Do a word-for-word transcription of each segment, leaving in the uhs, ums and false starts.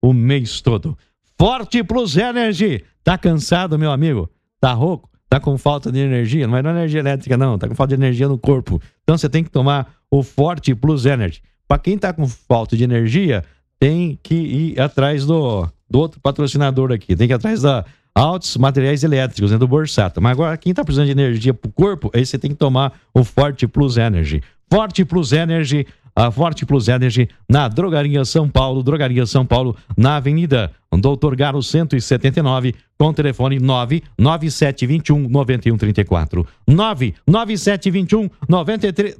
o mês todo. Forte Plus Energy. Tá cansado, meu amigo? Tá rouco? Tá com falta de energia? Não é energia elétrica, não. Tá com falta de energia no corpo. Então você tem que tomar o Forte Plus Energy. Para quem tá com falta de energia, tem que ir atrás do, do outro patrocinador aqui. Tem que ir atrás da Altos Materiais Elétricos, né, do Borsata. Mas agora, quem tá precisando de energia pro corpo, aí você tem que tomar o Forte Plus Energy. Forte Plus Energy, a Forte Plus Energy na Drogaria São Paulo, Drogaria São Paulo, na Avenida Doutor Garo cento e setenta e nove, com telefone nove nove sete dois um nove um três quatro. nove nove sete dois um nove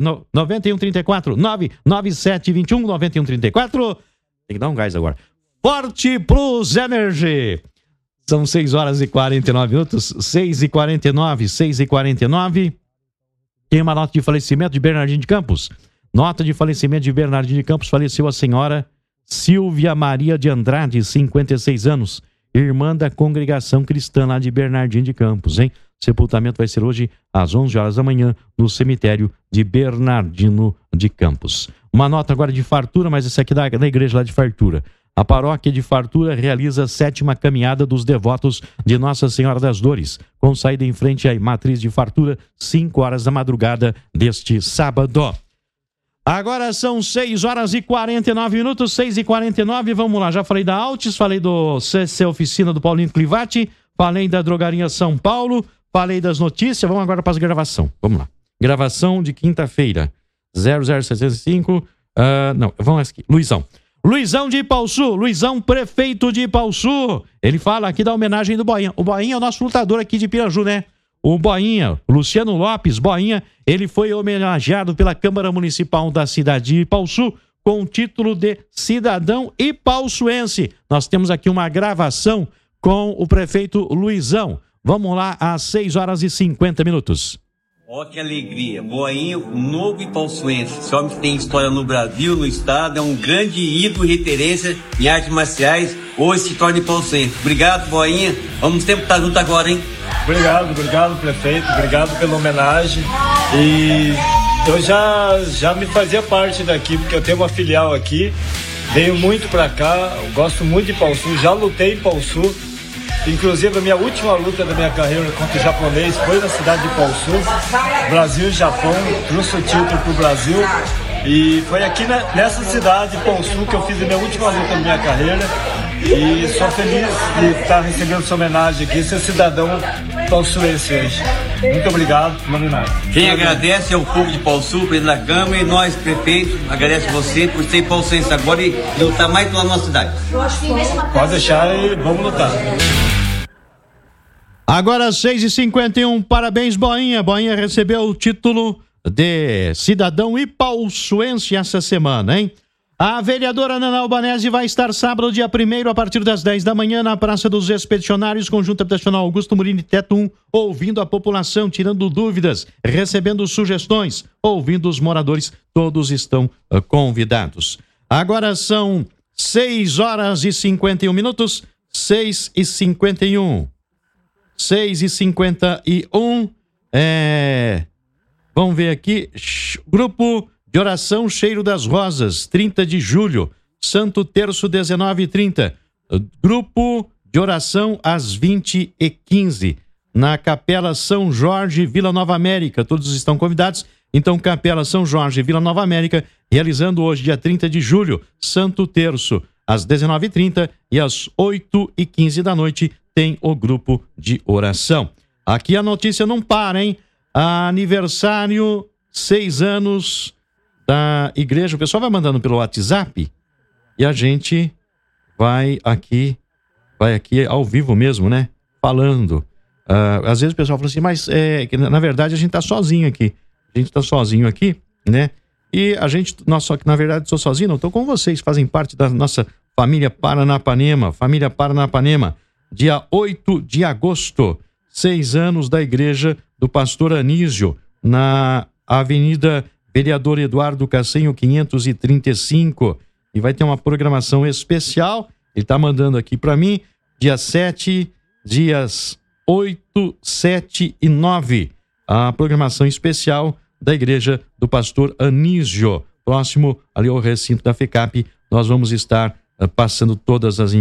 um três quatro. nove nove sete dois um nove um três quatro. Tem que dar um gás agora. Forte Plus Energy. São seis horas e quarenta e nove minutos. seis e quarenta e nove, seis e quarenta e nove. Tem uma nota de falecimento de Bernardino de Campos. Nota de falecimento de Bernardino de Campos. Faleceu a senhora Silvia Maria de Andrade, cinquenta e seis anos, irmã da congregação cristã lá de Bernardino de Campos, hein? Sepultamento vai ser hoje às onze horas da manhã no cemitério de Bernardino de Campos. Uma nota agora de Fartura, mas essa aqui da, da igreja lá de Fartura. A paróquia de Fartura realiza a sétima caminhada dos devotos de Nossa Senhora das Dores, com saída em frente à matriz de Fartura, cinco horas da madrugada deste sábado. Agora são seis horas e quarenta e nove minutos, seis e quarenta e nove, vamos lá, já falei da Altis, falei do C C Oficina do Paulinho Clivati, falei da Drogaria São Paulo, falei das notícias, vamos agora para as gravações, vamos lá. Gravação de quinta-feira, zero zero sessenta e cinco, uh, não, vamos aqui, Luizão. Luizão de Ipaussu, Luizão, prefeito de Ipaussu, ele fala aqui da homenagem do Boinha. O Boinha é o nosso lutador aqui de Piraju, né? O Boinha, Luciano Lopes, Boinha, ele foi homenageado pela Câmara Municipal da cidade de Ipaussu com o título de cidadão ipauçuense. Nós temos aqui uma gravação com o prefeito Luizão. Vamos lá, às seis horas e cinquenta minutos. Ó, que alegria. Boinha, novo ipauçuense. Esse homem que tem história no Brasil, no estado, é um grande ídolo e referência em artes marciais. Hoje se torna ipauçuense. Obrigado, Boinha. Vamos sempre estar juntos agora, hein? Obrigado, obrigado, prefeito. Obrigado pela homenagem. E eu já, já me fazia parte daqui, porque eu tenho uma filial aqui. Venho muito pra cá, eu gosto muito de Ipaussu. Já lutei em Ipaussu. Inclusive, a minha última luta da minha carreira contra o japonês foi na cidade de Ipaussu, Brasil e Japão, trouxe o título para o Brasil. E foi aqui na, nessa cidade, Ipaussu, que eu fiz a minha última luta da minha carreira. E sou feliz de estar recebendo essa homenagem aqui, ser cidadão ipaussuense hoje. Muito obrigado pela homenagem. Quem agradece é o povo de Ipaussu, presidente da Câmara, e nós, prefeito, agradece você por ser ipauçuense agora e lutar mais pela nossa cidade. Pode deixar e vamos lutar. Agora seis e cinquenta e um, parabéns, Boinha. Boinha recebeu o título de cidadão ipauçuense essa semana, hein? A vereadora Nana Albanese vai estar sábado, dia primeiro, a partir das dez da manhã, na Praça dos Expedicionários, Conjunto Habitacional Augusto Murini, Teto um, ouvindo a população, tirando dúvidas, recebendo sugestões, ouvindo os moradores. Todos estão uh, convidados. Agora são seis horas e cinquenta e um minutos, seis e cinquenta e um. seis e cinquenta e um, é... vamos ver aqui, grupo de oração Cheiro das Rosas, trinta de julho, Santo Terço, dezenove e trinta, grupo de oração às vinte e quinze, na Capela São Jorge, Vila Nova América, todos estão convidados. Então, Capela São Jorge, Vila Nova América, realizando hoje, dia trinta de julho, Santo Terço, às dezenove e trinta e às oito e quinze da noite, tem o grupo de oração. Aqui a notícia não para, hein? Aniversário, seis anos da igreja. O pessoal vai mandando pelo WhatsApp e a gente vai aqui, vai aqui ao vivo mesmo, né? Falando. Uh, às vezes o pessoal fala assim, mas é, que, na verdade a gente tá sozinho aqui. A gente tá sozinho aqui, né? E a gente, nós só que na verdade sou sozinho, não, tô com vocês, fazem parte da nossa família Paranapanema, família Paranapanema. Dia oito de agosto, seis anos da igreja do pastor Anísio, na Avenida Vereador Eduardo Cassenho, quinhentos e trinta e cinco. E vai ter uma programação especial, ele está mandando aqui para mim, dia sete, dias oito, sete e nove. A programação especial da igreja do pastor Anísio. Próximo ali ao recinto da FECAP, nós vamos estar passando todas as